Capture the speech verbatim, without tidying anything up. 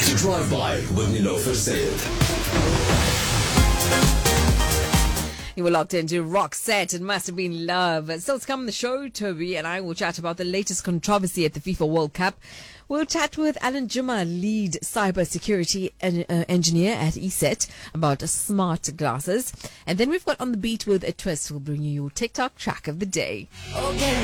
Drive by with Nilofer Sayed. You were locked into Rock Set. It must have been love. Still to come on the show, Toby and I will chat about the latest controversy at the FIFA World Cup. We'll chat with Alan Juma, lead cybersecurity en- uh, engineer at ESET, about smart glasses. And then we've got On the Beat with a Twist. We'll bring you your TikTok track of the day. Okay.